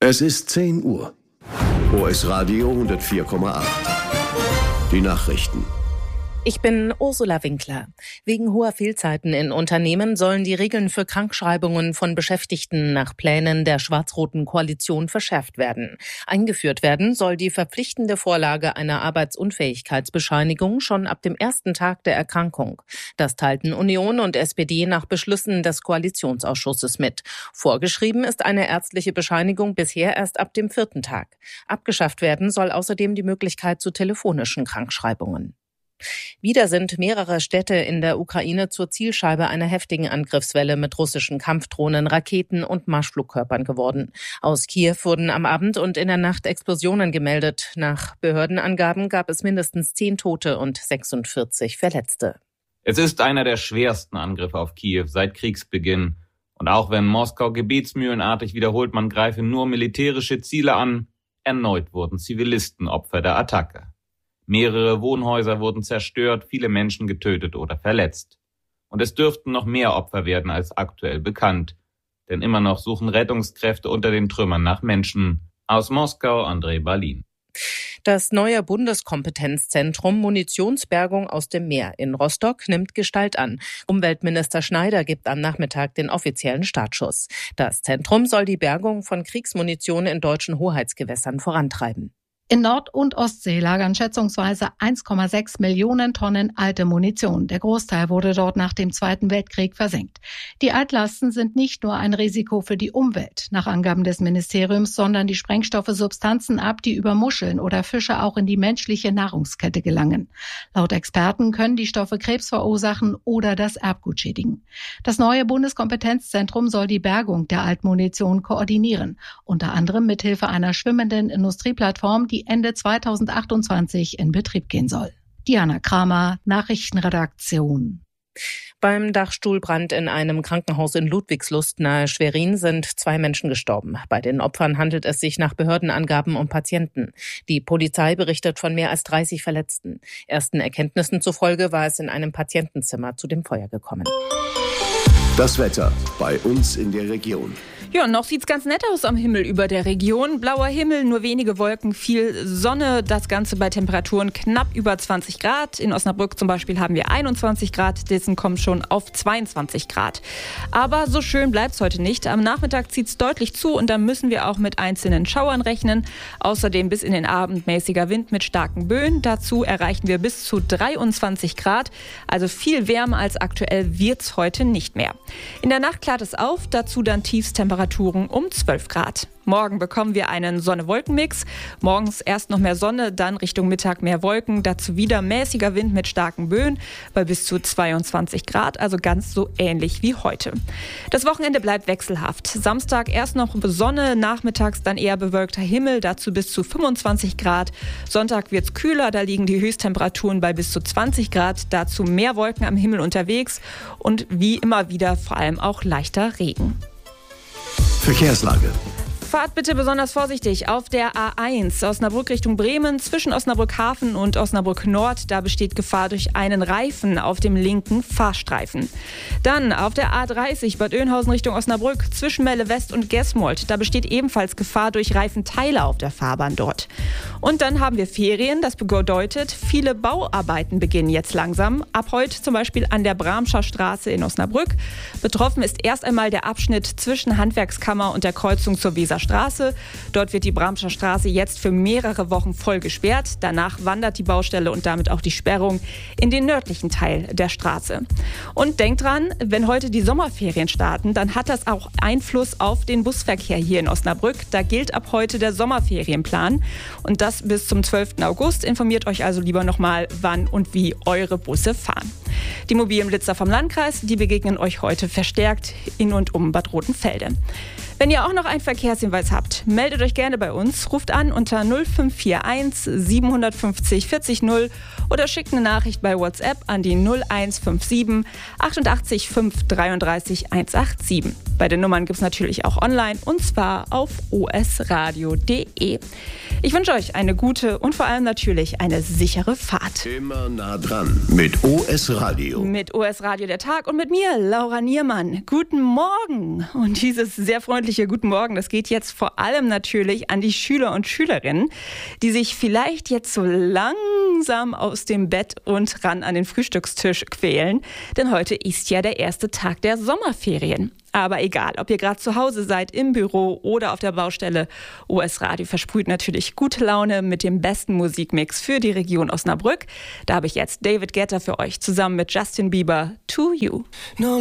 Es ist 10 Uhr. OS Radio 104,8. Die Nachrichten. Ich bin Ursula Winkler. Wegen hoher Fehlzeiten in Unternehmen sollen die Regeln für Krankschreibungen von Beschäftigten nach Plänen der schwarz-roten Koalition verschärft werden. Eingeführt werden soll die verpflichtende Vorlage einer Arbeitsunfähigkeitsbescheinigung schon ab dem ersten Tag der Erkrankung. Das teilten Union und SPD nach Beschlüssen des Koalitionsausschusses mit. Vorgeschrieben ist eine ärztliche Bescheinigung bisher erst ab dem 4. Tag. Abgeschafft werden soll außerdem die Möglichkeit zu telefonischen Krankschreibungen. Wieder sind mehrere Städte in der Ukraine zur Zielscheibe einer heftigen Angriffswelle mit russischen Kampfdrohnen, Raketen und Marschflugkörpern geworden. Aus Kiew wurden am Abend und in der Nacht Explosionen gemeldet. Nach Behördenangaben gab es mindestens 10 Tote und 46 Verletzte. Es ist einer der schwersten Angriffe auf Kiew seit Kriegsbeginn. Und auch wenn Moskau gebetsmühlenartig wiederholt, man greife nur militärische Ziele an, erneut wurden Zivilisten Opfer der Attacke. Mehrere Wohnhäuser wurden zerstört, viele Menschen getötet oder verletzt. Und es dürften noch mehr Opfer werden als aktuell bekannt. Denn immer noch suchen Rettungskräfte unter den Trümmern nach Menschen. Aus Moskau, André Balin. Das neue Bundeskompetenzzentrum Munitionsbergung aus dem Meer in Rostock nimmt Gestalt an. Umweltminister Schneider gibt am Nachmittag den offiziellen Startschuss. Das Zentrum soll die Bergung von Kriegsmunition in deutschen Hoheitsgewässern vorantreiben. In Nord- und Ostsee lagern schätzungsweise 1,6 Millionen Tonnen alte Munition. Der Großteil wurde dort nach dem Zweiten Weltkrieg versenkt. Die Altlasten sind nicht nur ein Risiko für die Umwelt, nach Angaben des Ministeriums, sondern die Sprengstoffe Substanzen ab, die über Muscheln oder Fische auch in die menschliche Nahrungskette gelangen. Laut Experten können die Stoffe Krebs verursachen oder das Erbgut schädigen. Das neue Bundeskompetenzzentrum soll die Bergung der Altmunition koordinieren, unter anderem mithilfe einer schwimmenden Industrieplattform, die Ende 2028 in Betrieb gehen soll. Diana Kramer, Nachrichtenredaktion. Beim Dachstuhlbrand in einem Krankenhaus in Ludwigslust nahe Schwerin sind 2 Menschen gestorben. Bei den Opfern handelt es sich nach Behördenangaben um Patienten. Die Polizei berichtet von mehr als 30 Verletzten. Ersten Erkenntnissen zufolge war es in einem Patientenzimmer zu dem Feuer gekommen. Das Wetter bei uns in der Region. Ja, noch sieht's ganz nett aus am Himmel über der Region. Blauer Himmel, nur wenige Wolken, viel Sonne. Das Ganze bei Temperaturen knapp über 20 Grad. In Osnabrück zum Beispiel haben wir 21 Grad. Dissen kommen schon auf 22 Grad. Aber so schön bleibt's heute nicht. Am Nachmittag zieht's deutlich zu und dann müssen wir auch mit einzelnen Schauern rechnen. Außerdem bis in den Abend mäßiger Wind mit starken Böen. Dazu erreichen wir bis zu 23 Grad. Also viel wärmer als aktuell wird's heute nicht mehr. In der Nacht klart es auf. Dazu dann Tiefstemperaturen um 12 Grad. Morgen bekommen wir einen Sonne-Wolken-Mix. Morgens erst noch mehr Sonne, dann Richtung Mittag mehr Wolken. Dazu wieder mäßiger Wind mit starken Böen bei bis zu 22 Grad, also ganz so ähnlich wie heute. Das Wochenende bleibt wechselhaft. Samstag erst noch Sonne, nachmittags dann eher bewölkter Himmel, dazu bis zu 25 Grad. Sonntag wird's kühler, da liegen die Höchsttemperaturen bei bis zu 20 Grad. Dazu mehr Wolken am Himmel unterwegs und wie immer wieder vor allem auch leichter Regen. Verkehrslage. Fahrt bitte besonders vorsichtig auf der A1 Osnabrück Richtung Bremen zwischen Osnabrück Hafen und Osnabrück Nord. Da besteht Gefahr durch einen Reifen auf dem linken Fahrstreifen. Dann auf der A30 Bad Oeynhausen Richtung Osnabrück zwischen Melle West und Gesmold. Da besteht ebenfalls Gefahr durch Reifenteile auf der Fahrbahn dort. Und dann haben wir Ferien. Das bedeutet, viele Bauarbeiten beginnen jetzt langsam. Ab heute zum Beispiel an der Bramscher Straße in Osnabrück. Betroffen ist erst einmal der Abschnitt zwischen Handwerkskammer und der Kreuzung zur Weserstraße. Dort wird die Bramscher Straße jetzt für mehrere Wochen voll gesperrt. Danach wandert die Baustelle und damit auch die Sperrung in den nördlichen Teil der Straße. Und denkt dran, wenn heute die Sommerferien starten, dann hat das auch Einfluss auf den Busverkehr hier in Osnabrück. Da gilt ab heute der Sommerferienplan und das bis zum 12. August. Informiert euch also lieber nochmal, wann und wie eure Busse fahren. Die mobilen Blitzer vom Landkreis, die begegnen euch heute verstärkt in und um Bad Rotenfelde. Wenn ihr auch noch einen Verkehrshinweis habt, meldet euch gerne bei uns, ruft an unter 0541 750 40 0 oder schickt eine Nachricht bei WhatsApp an die 0157 88 5 33 187. Beide Nummern gibt es natürlich auch online und zwar auf osradio.de. Ich wünsche euch eine gute und vor allem natürlich eine sichere Fahrt. Immer nah dran mit OS Radio. Mit OS Radio der Tag und mit mir, Laura Niermann. Guten Morgen und dieses sehr freundliche herzliche guten Morgen. Das geht jetzt vor allem natürlich an die Schüler und Schülerinnen, die sich vielleicht jetzt so langsam aus dem Bett und ran an den Frühstückstisch quälen. Denn heute ist ja der erste Tag der Sommerferien. Aber egal, ob ihr gerade zu Hause seid, im Büro oder auf der Baustelle, OS Radio versprüht natürlich gute Laune mit dem besten Musikmix für die Region Osnabrück. Da habe ich jetzt David Guetta für euch zusammen mit Justin Bieber, To You.